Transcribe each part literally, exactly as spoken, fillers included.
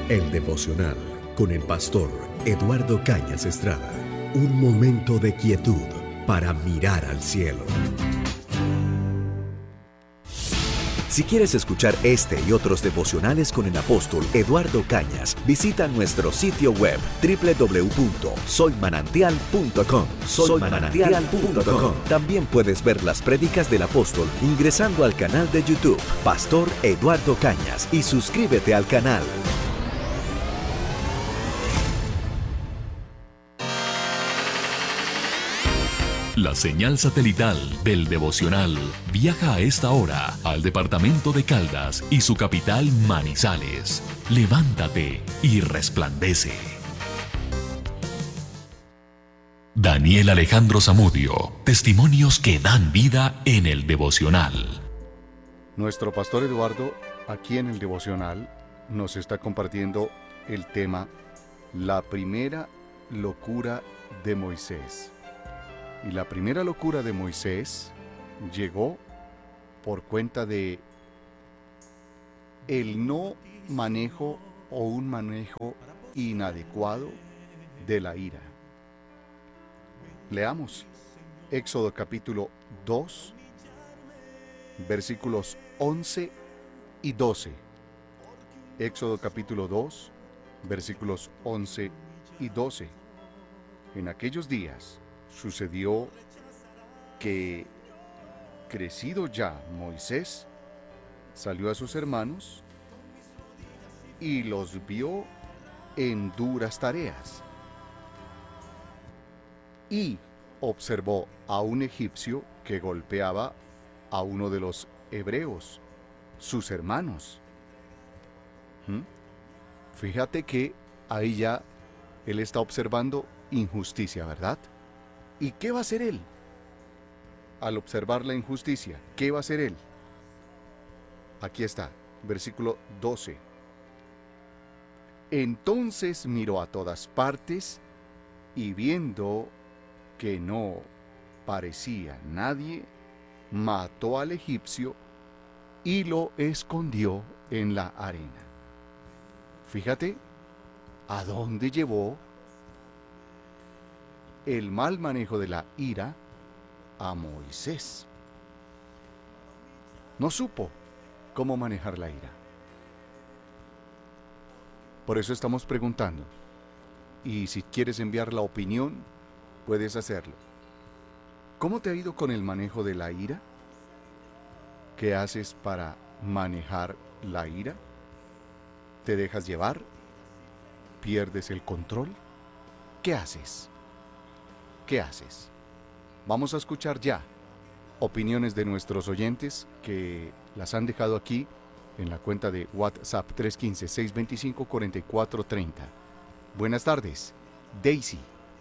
El devocional con el pastor Eduardo Cañas Estrada. Un momento de quietud para mirar al cielo. Si quieres escuchar este y otros devocionales con el apóstol Eduardo Cañas, visita nuestro sitio web doble u doble u doble u punto soy manantial punto com. soy manantial punto com. También puedes ver las prédicas del apóstol ingresando al canal de YouTube Pastor Eduardo Cañas y suscríbete al canal. La señal satelital del devocional viaja a esta hora al departamento de Caldas y su capital Manizales. Levántate y resplandece. Daniel Alejandro Zamudio, testimonios que dan vida en el devocional. Nuestro pastor Eduardo, aquí en el devocional, nos está compartiendo el tema La primera locura de Moisés. Y la primera locura de Moisés llegó por cuenta de el no manejo o un manejo inadecuado de la ira. Leamos Éxodo capítulo dos, versículos once y doce. Éxodo capítulo dos, versículos once y doce. En aquellos días sucedió que, crecido ya Moisés, salió a sus hermanos y los vio en duras tareas. Y observó a un egipcio que golpeaba a uno de los hebreos, sus hermanos. ¿Mm? Fíjate que ahí ya él está observando injusticia, ¿verdad? ¿Y qué va a hacer él? Al observar la injusticia, ¿qué va a hacer él? Aquí está, versículo doce. Entonces miró a todas partes y viendo que no parecía nadie, mató al egipcio y lo escondió en la arena. Fíjate a dónde llevó el mal manejo de la ira a Moisés. No supo cómo manejar la ira. Por eso estamos preguntando. Y si quieres enviar la opinión, puedes hacerlo. ¿Cómo te ha ido con el manejo de la ira? ¿Qué haces para manejar la ira? ¿Te dejas llevar? ¿Pierdes el control? ¿Qué haces? ¿Qué haces? Vamos a escuchar ya opiniones de nuestros oyentes que las han dejado aquí en la cuenta de WhatsApp tres uno cinco, seis dos cinco, cuatro cuatro tres cero. Buenas tardes, Daisy.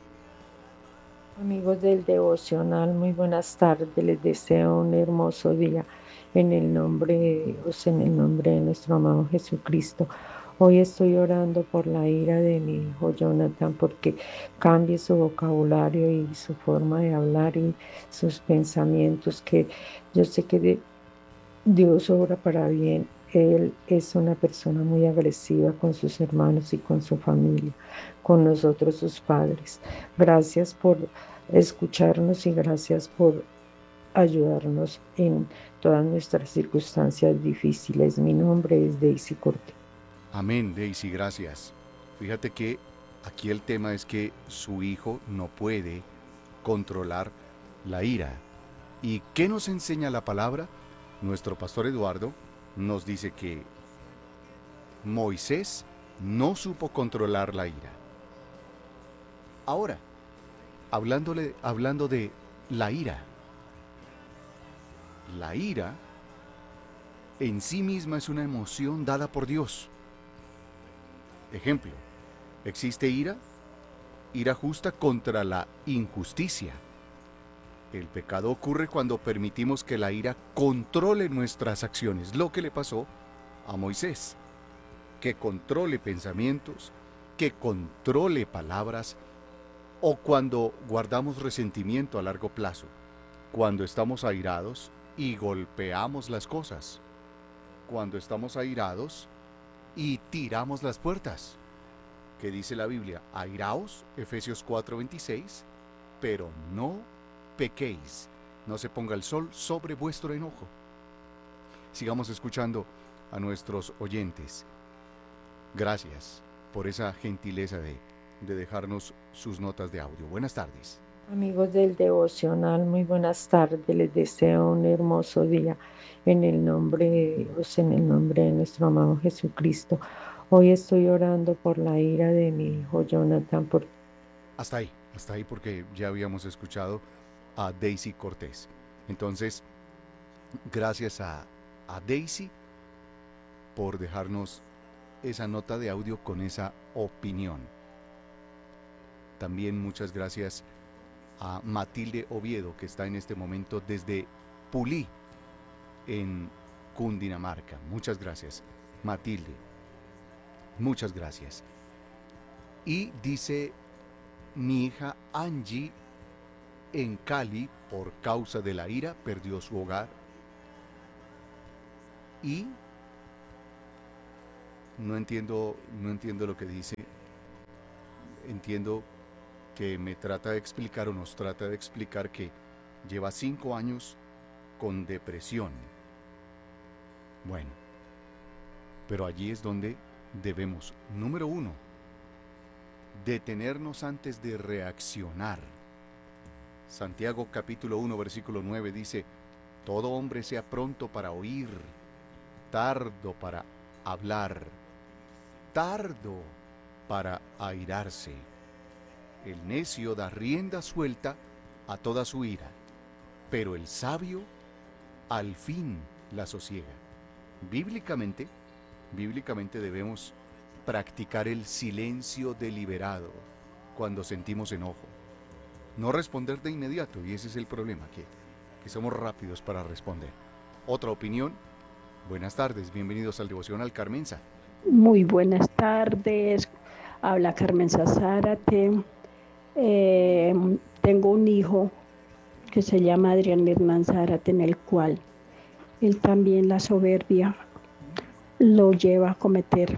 Amigos del devocional, muy buenas tardes. Les deseo un hermoso día en el nombre de Dios, en el nombre de nuestro amado Jesucristo. Hoy estoy orando por la ira de mi hijo Jonathan, porque cambie su vocabulario y su forma de hablar y sus pensamientos, que yo sé que de Dios obra para bien. Él es una persona muy agresiva con sus hermanos y con su familia, con nosotros sus padres. Gracias por escucharnos y gracias por ayudarnos en todas nuestras circunstancias difíciles. Mi nombre es Daisy Corte. Amén, Daisy, gracias. Fíjate que aquí el tema es que su hijo no puede controlar la ira. ¿Y qué nos enseña la palabra? Nuestro pastor Eduardo nos dice que Moisés no supo controlar la ira. Ahora, hablándole, hablando de la ira. La ira en sí misma es una emoción dada por Dios. Ejemplo, existe ira, ira justa contra la injusticia. El pecado ocurre cuando permitimos que la ira controle nuestras acciones, lo que le pasó a Moisés, que controle pensamientos, que controle palabras, o cuando guardamos resentimiento a largo plazo, cuando estamos airados y golpeamos las cosas, cuando estamos airados y tiramos las puertas. ¿Qué dice la Biblia? Airaos, Efesios cuatro veintiséis, pero no pequéis. No se ponga el sol sobre vuestro enojo. Sigamos escuchando a nuestros oyentes. Gracias por esa gentileza de, de dejarnos sus notas de audio. Buenas tardes. Amigos del devocional, muy buenas tardes. Les deseo un hermoso día en el nombre de Dios, en el nombre de nuestro amado Jesucristo. Hoy estoy orando por la ira de mi hijo Jonathan. Por... Hasta ahí, hasta ahí porque ya habíamos escuchado a Daisy Cortés. Entonces, gracias a, a Daisy por dejarnos esa nota de audio con esa opinión. También muchas gracias a Matilde Oviedo, que está en este momento desde Pulí, en Cundinamarca. Muchas gracias, Matilde. Muchas gracias. Y dice mi hija Angie en Cali, por causa de la ira, perdió su hogar. Y no entiendo, no entiendo lo que dice. Entiendo que me trata de explicar o nos trata de explicar que lleva cinco años con depresión. Bueno, pero allí es donde debemos, número uno, detenernos antes de reaccionar. Santiago capítulo uno versículo nueve dice: todo hombre sea pronto para oír, tardo para hablar, tardo para airarse. El necio da rienda suelta a toda su ira, pero el sabio al fin la sosiega. Bíblicamente, bíblicamente debemos practicar el silencio deliberado cuando sentimos enojo. No responder de inmediato, y ese es el problema, que, que somos rápidos para responder. Otra opinión. Buenas tardes, bienvenidos al Devocional, Carmenza. Muy buenas tardes, habla Carmenza Zárate. Eh, tengo un hijo que se llama Adrián Hernán Zárate, en el cual él también la soberbia lo lleva a cometer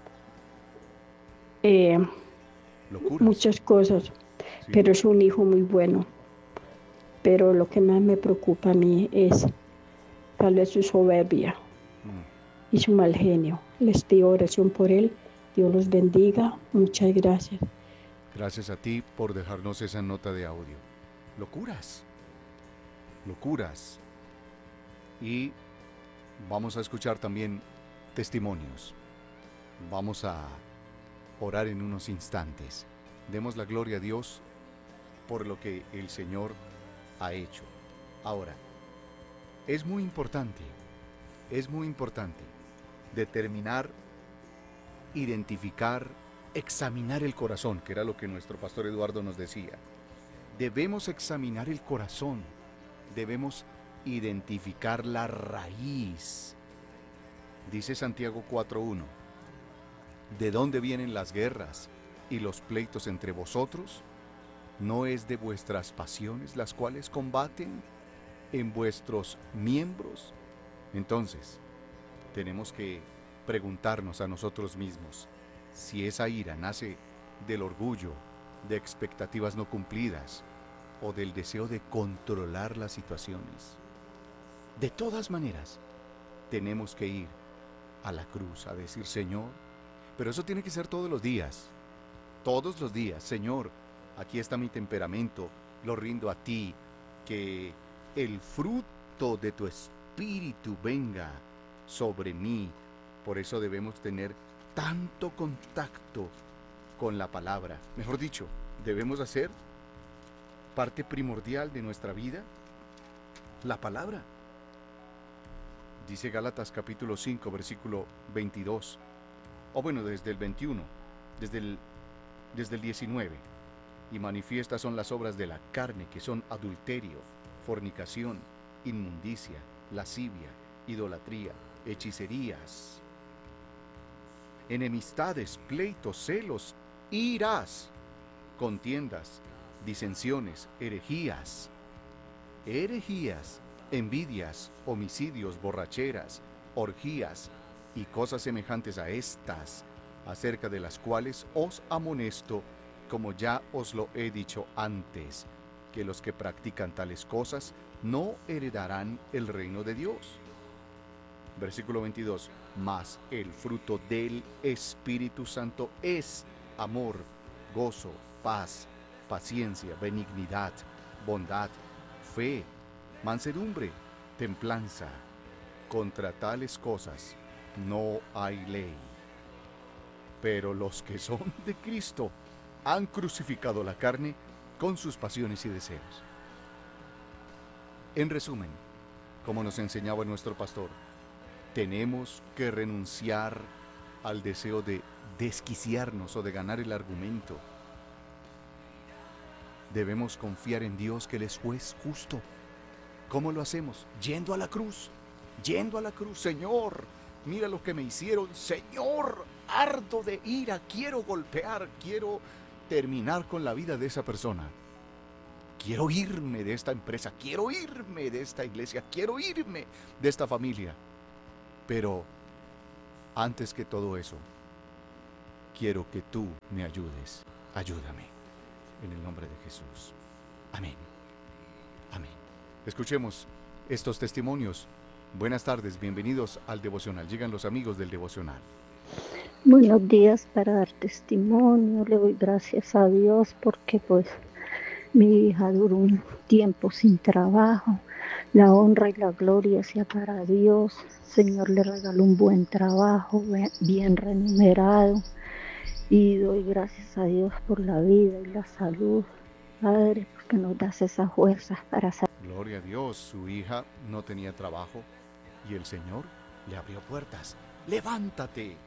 eh, muchas cosas, sí. Pero es un hijo muy bueno. Pero lo que más me preocupa a mí es tal vez su soberbia mm. y su mal genio. Les pido oración por él. Dios los bendiga. Muchas gracias. Gracias a ti por dejarnos esa nota de audio. Locuras. Locuras. Y vamos a escuchar también testimonios. Vamos a orar en unos instantes. Demos la gloria a Dios por lo que el Señor ha hecho. Ahora, es muy importante, es muy importante determinar, identificar, examinar el corazón, que era lo que nuestro pastor Eduardo nos decía. Debemos examinar el corazón, debemos identificar la raíz. Dice Santiago cuatro uno: ¿de dónde vienen las guerras y los pleitos entre vosotros? ¿No es de vuestras pasiones las cuales combaten en vuestros miembros? Entonces, tenemos que preguntarnos a nosotros mismos si esa ira nace del orgullo, de expectativas no cumplidas o del deseo de controlar las situaciones. De todas maneras, tenemos que ir a la cruz a decir: Señor, pero eso tiene que ser todos los días, todos los días. Señor, aquí está mi temperamento, lo rindo a ti, que el fruto de tu espíritu venga sobre mí. Por eso debemos tener tanto contacto con la palabra. Mejor dicho, debemos hacer parte primordial de nuestra vida la palabra. Dice Gálatas capítulo cinco, versículo veintidós, o bueno, desde el veintiuno, desde el, desde el diecinueve. Y manifiestas son las obras de la carne, que son adulterio, fornicación, inmundicia, lascivia, idolatría, hechicerías, enemistades, pleitos, celos, iras, contiendas, disensiones, herejías, herejías, envidias, homicidios, borracheras, orgías y cosas semejantes a estas, acerca de las cuales os amonesto, como ya os lo he dicho antes, que los que practican tales cosas no heredarán el reino de Dios. Versículo veintidós. Mas el fruto del Espíritu Santo es amor, gozo, paz, paciencia, benignidad, bondad, fe, mansedumbre, templanza. Contra tales cosas no hay ley. Pero los que son de Cristo han crucificado la carne con sus pasiones y deseos. En resumen, como nos enseñaba nuestro pastor, tenemos que renunciar al deseo de desquiciarnos o de ganar el argumento. Debemos confiar en Dios, que Él es juez justo. ¿Cómo lo hacemos? Yendo a la cruz, yendo a la cruz. Señor, mira lo que me hicieron. Señor, ardo de ira, quiero golpear, quiero terminar con la vida de esa persona. Quiero irme de esta empresa, quiero irme de esta iglesia, quiero irme de esta familia. Pero antes que todo eso, quiero que tú me ayudes. Ayúdame. En el nombre de Jesús. Amén. Amén. Escuchemos estos testimonios. Buenas tardes, bienvenidos al devocional. Llegan los amigos del devocional. Buenos días. Para dar testimonio, le doy gracias a Dios porque pues mi hija duró un tiempo sin trabajo. La honra y la gloria sea para Dios. Señor le regaló un buen trabajo, bien remunerado. Y doy gracias a Dios por la vida y la salud. Padre, porque nos das esas fuerzas para hacer. Gloria a Dios, su hija no tenía trabajo y el Señor le abrió puertas. Levántate,